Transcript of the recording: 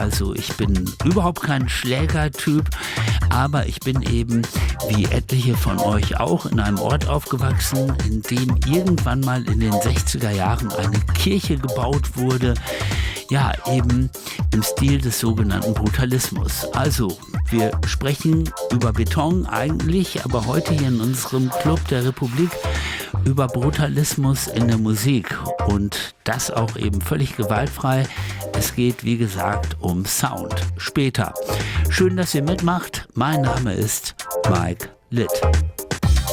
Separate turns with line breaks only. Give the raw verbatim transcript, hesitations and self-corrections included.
Also ich bin überhaupt kein Schlägertyp, aber ich bin eben, wie etliche von euch auch, in einem Ort aufgewachsen, in dem irgendwann mal in den sechziger Jahren eine Kirche gebaut wurde, ja, eben im Stil des sogenannten Brutalismus. Also, wir sprechen über Beton eigentlich, aber heute hier in unserem Club der Republik über Brutalismus in der Musik und das auch eben völlig gewaltfrei. Es geht, wie gesagt, um Sound. Später. Schön, dass ihr mitmacht. Mein Name ist Mike Litt.